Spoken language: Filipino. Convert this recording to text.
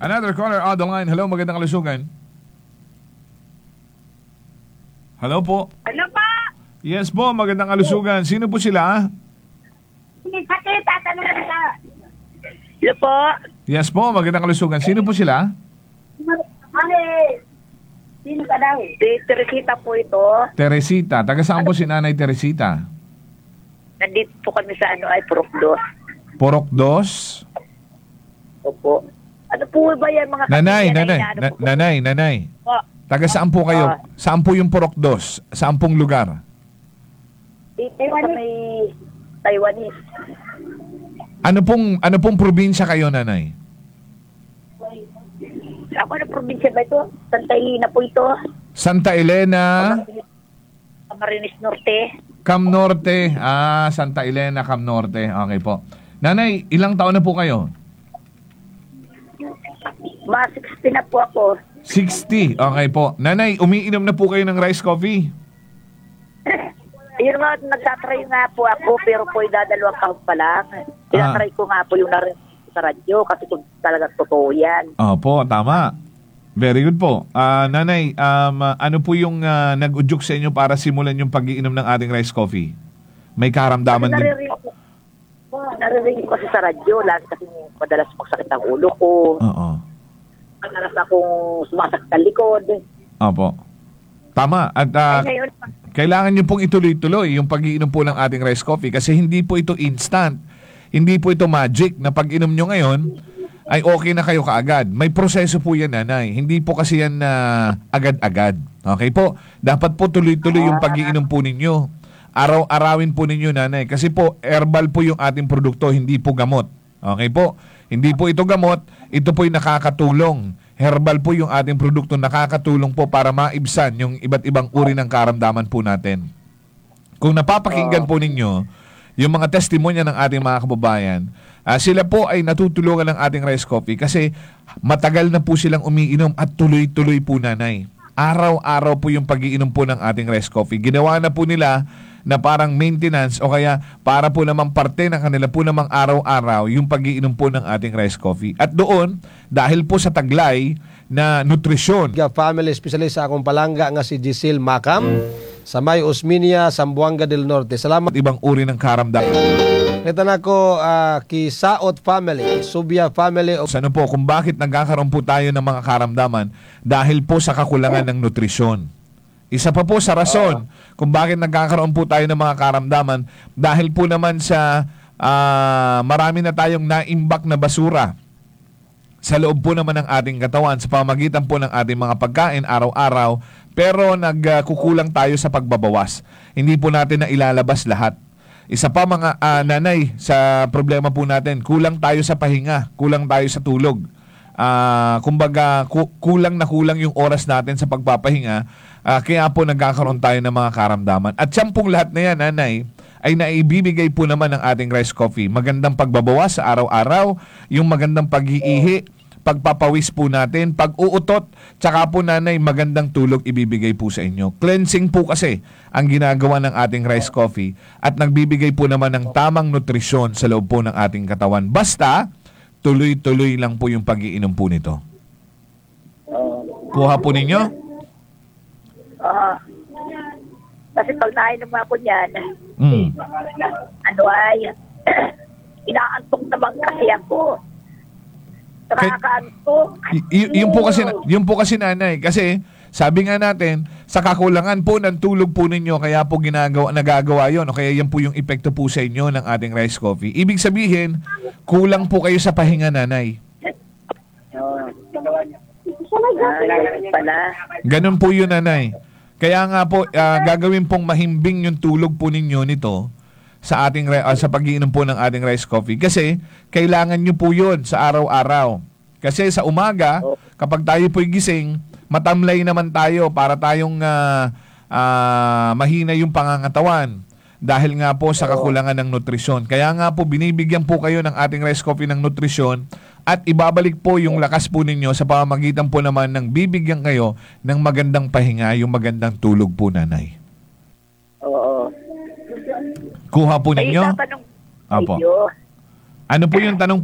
Another caller on the line. Hello, magandang kalusugan. Hello po. Ano pa? Yes po, magandang kalusugan. Sino po sila? Hindi sakit. Tatanong ka. Hello po? Yes po, magandang kalusugan. Sino po sila? Sino ka daw? Si Teresita po ito. Teresita. Taga saan po si Nanay Teresita? Nandito po kami sa Purokdos. Porokdos? Opo. Ano po ba yan mga Nanay. Nanay. Po. Taga saan po kayo? Saan po yung Porokdos? Saan pong lugar? Dito sa may Taiwanese. Ano pong probinsya kayo, Nanay? Ako na probinsya ba ito? Santa Elena po ito. Santa Elena, Camarines Norte. Cam Norte. Santa Elena, Cam Norte. Okay po. Nanay, ilang taon na po kayo? Mga 60 na po ako. 60. Okay po. Nanay, umiinom na po kayo ng rice coffee? Ayun nga, nagtatry nga po ako pero po dadalawang kahon pa lang. Tinatry ko nga po yung narinig sa radyo kasi kung talagang totoo yan. Opo, tama. Very good po. Nanay, ano po yung nag-udyok sa inyo para simulan yung pag-iinom ng ating rice coffee? May karamdaman din? Naririnig ko kasi sa radyo lagi kasi madalas magsakit ang ulo ko. Oo. Madalas akong sumasakit ang likod. Opo. Tama. At Ngayon, kailangan nyo pong ituloy-tuloy yung pag-iinom po ng ating rice coffee kasi hindi po ito instant. Hindi po ito magic na pag-inom nyo ngayon ay okay na kayo kaagad. May proseso po yan, Nanay. Hindi po kasi yan na agad-agad. Okay po? Dapat po tuloy-tuloy yung pag-iinom po ninyo. Araw-arawin po ninyo, Nanay. Kasi po, herbal po yung ating produkto, hindi po gamot. Okay po? Hindi po ito gamot. Ito po yung nakakatulong. Herbal po yung ating produkto, nakakatulong po para maibsan yung iba't ibang uri ng karamdaman po natin. Kung napapakinggan po ninyo yung mga testimonya ng ating mga kababayan, sila po ay natutulungan ng ating rice coffee kasi matagal na po silang umiinom at tuloy-tuloy po, Nanay. Araw-araw po yung pag-iinom po ng ating rice coffee. Ginawa na po nila na parang maintenance o kaya para po namang parte ng kanila po namang araw-araw yung pag-iinom po ng ating rice coffee. At doon, dahil po sa taglay na nutrisyon. Family specialist sa akong palangga nga si Giselle Macam sa May Osminia, Zamboanga del Norte. Salamat. Ibang uri ng karamdaman. Ito na ko Kisaot family, Subia family. Ano po, kung bakit nagkakaroon po tayo ng mga karamdaman dahil po sa kakulangan ng nutrisyon. Isa pa po sa rason kung bakit nagkakaroon po tayo ng mga karamdaman dahil po naman sa marami na tayong naimbak na basura sa loob po naman ng ating katawan sa pamamagitan po ng ating mga pagkain araw-araw, pero nagkukulang tayo sa pagbabawas. Hindi po natin na ilalabas lahat. Isa pa mga nanay sa problema po natin, kulang tayo sa pahinga, kulang tayo sa tulog. Kumbaga kulang na kulang yung oras natin sa pagpapahinga, kaya po nagkakaroon tayo ng mga karamdaman. At siyang pong lahat na yan, nanay, ay naibibigay po naman ng ating rice coffee. Magandang pagbabawas sa araw-araw, yung magandang pag-iihi, pagpapawis po natin, pag-uutot, tsaka po, nanay, magandang tulog ibibigay po sa inyo. Cleansing po kasi ang ginagawa ng ating rice coffee at nagbibigay po naman ng tamang nutrisyon sa loob po ng ating katawan. Basta, tuloy-tuloy lang po yung pag-iinom po nito. Kuha po ninyo? kasi pag nainom ako niyan, inaantok naman kasi ako. Nakakaantok. Yung po kasi nanay, kasi sabi nga natin, sa kakulangan po ng tulog po ninyo, kaya po nagagawa yun, o kaya yan po yung epekto po sa inyo ng ating rice coffee. Ibig sabihin, kulang po kayo sa pahinga, nanay. Ganun po yun, nanay. Kaya nga po, gagawin pong mahimbing yung tulog po ninyo nito sa ating sa pag-iinom po ng ating rice coffee. Kasi, kailangan nyo po yun sa araw-araw. Kasi sa umaga, kapag tayo po'y gising, matamlay naman tayo para tayong mahina yung pangangatawan dahil nga po sa kakulangan ng nutrisyon. Kaya nga po binibigyan po kayo ng ating rice coffee ng nutrisyon at ibabalik po yung lakas po ninyo sa pamamagitan po naman ng bibigyan kayo ng magandang pahinga, yung magandang tulog po, nanay. Oo. Kuha po ninyo? Ay, Apo. Ano po yung tanong